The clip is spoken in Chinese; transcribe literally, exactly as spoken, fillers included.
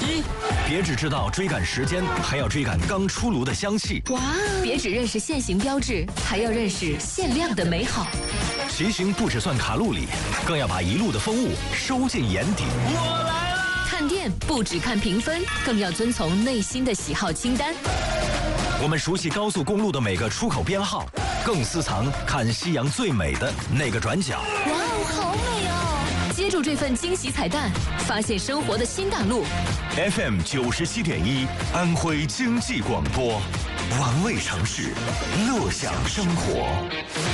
一，别只知道追赶时间，还要追赶刚出炉的香气。 哇！别只认识限行标志，还要认识限量的美好。 骑行不只算卡路里，更要把一路的风物收进眼底。 我来了！ 看店不只看评分，更要遵从内心的喜好清单。 我们熟悉高速公路的每个出口编号，更私藏看夕阳最美的那个转角。 哇哦，好美哦！接住这份惊喜彩蛋，发现生活的新大陆。 F M 九十七点一，安徽经济广播，玩味城市，乐享生活。